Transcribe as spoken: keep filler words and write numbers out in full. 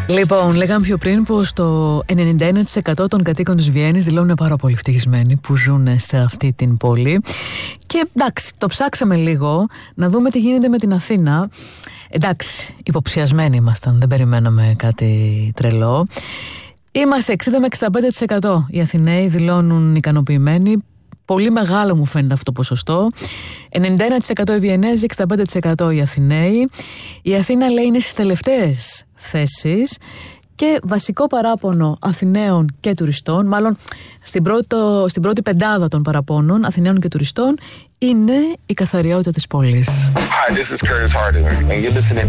Λοιπόν, λέγαμε πιο πριν πως το ενενήντα ένα τοις εκατό των κατοίκων της Βιέννης δηλώνουν πάρα πολύ ευτυχισμένοι που ζουν σε αυτή την πόλη. Και εντάξει, το ψάξαμε λίγο να δούμε τι γίνεται με την Αθήνα. Εντάξει, υποψιασμένοι ήμασταν, δεν περιμέναμε κάτι τρελό. Είμαστε εξήντα με εξήντα πέντε τοις εκατό οι Αθηναίοι δηλώνουν ικανοποιημένοι. Πολύ μεγάλο μου φαίνεται αυτό το ποσοστό. ενενήντα ένα τοις εκατό οι Βιεννέζοι, εξήντα πέντε τοις εκατό οι Αθηναίοι. Η Αθήνα, λέει, είναι στις τελευταίες θέσεις. Και βασικό παράπονο Αθηναίων και τουριστών, μάλλον στην, πρώτο, στην πρώτη πεντάδα των παραπώνων Αθηναίων και τουριστών, είναι η καθαριότητα της πόλης. Hi, this is Curtis Harding, and you're listening